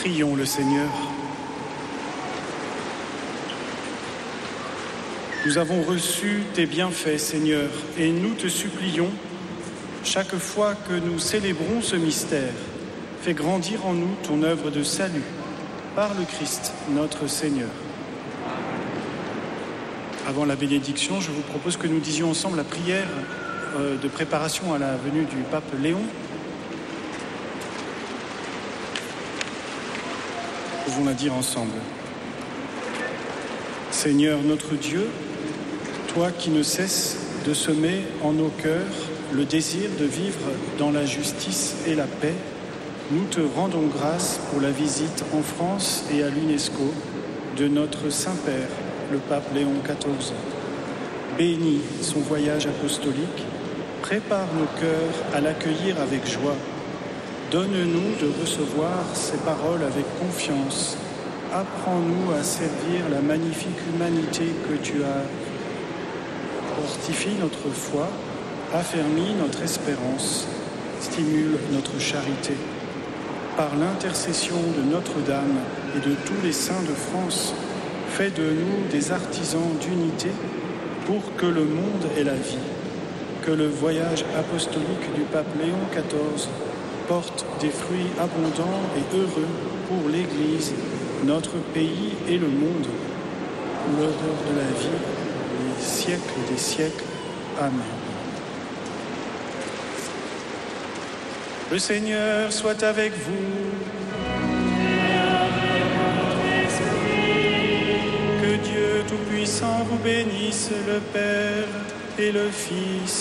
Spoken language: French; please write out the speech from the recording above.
Prions le Seigneur. Nous avons reçu tes bienfaits, Seigneur, et nous te supplions, chaque fois que nous célébrons ce mystère, fais grandir en nous ton œuvre de salut, par le Christ, notre Seigneur. Avant la bénédiction, je vous propose que nous disions ensemble la prière de préparation à la venue du pape Léon. Nous pouvons la dire ensemble. Seigneur notre Dieu, toi qui ne cesses de semer en nos cœurs le désir de vivre dans la justice et la paix, nous te rendons grâce pour la visite en France et à l'UNESCO de notre Saint-Père, le pape Léon XIV. Bénis son voyage apostolique, prépare nos cœurs à l'accueillir avec joie. Donne-nous de recevoir ses paroles avec confiance. Apprends-nous à servir la magnifique humanité que tu as. Fortifie notre foi, affermis notre espérance, stimule notre charité. Par l'intercession de Notre-Dame et de tous les saints de France, fais de nous des artisans d'unité pour que le monde ait la vie. Que le voyage apostolique du pape Léon XIV porte des fruits abondants et heureux pour l'Église, notre pays et le monde. L'odeur de la vie, les siècles des siècles. Amen. Le Seigneur soit avec vous. Que Dieu Tout-Puissant vous bénisse, le Père et le Fils